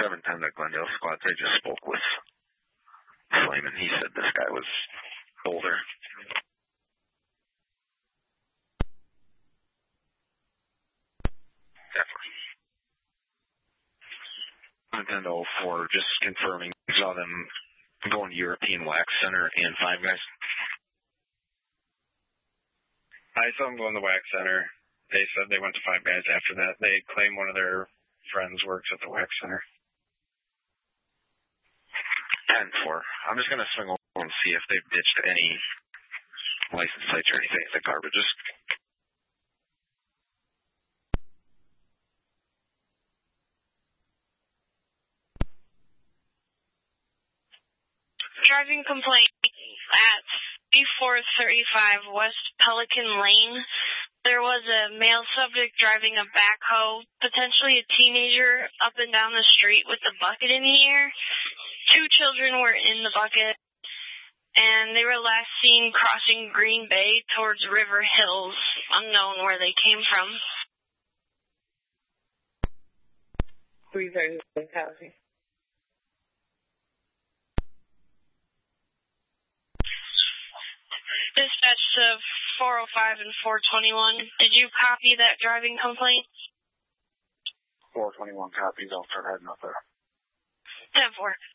710 to Glendale Squad. They just spoke with Slayman. He said this guy was older. Definitely. 710 to 04, just confirming. Saw them going to European Wax Center and Five Guys. I saw them go in the Wax Center. They said they went to Five Guys after that. They claim one of their friends works at the Wax Center. 10-4. I'm just going to swing over and see if they've ditched any license plates or anything at the garbages. Driving complaint at 3435 West Pelican Lane. There was a male subject driving a backhoe, potentially a teenager, up and down the street with a bucket in the air. 2 children were in the bucket, and they were last seen crossing Green Bay towards River Hills, unknown where they came from. 330 housing. Dispatch to 405 and 421. Did you copy that driving complaint? 421 copies. I'll start heading up there. 10-4.